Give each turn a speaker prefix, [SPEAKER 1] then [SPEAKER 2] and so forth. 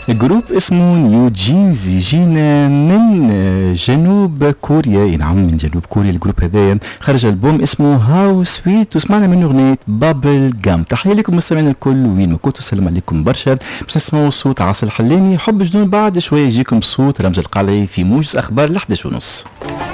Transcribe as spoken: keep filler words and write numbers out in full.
[SPEAKER 1] جروب اسمه نيو جينز يجينا من جنوب كوريا. نعم من جنوب كوريا. الجروب هذايا خرج ألبوم اسمه هاو سويت وسمعنا منه أغنية بابل جام. تحية لكم مستمعينا الكل وين ما كنتوا، سلام عليكم برشا. باش نسمعوا صوت عاصي الحلاني حب جنون، بعد شوية يجيكم صوت رمز القلعي في موجز أخبار الحداش ونص.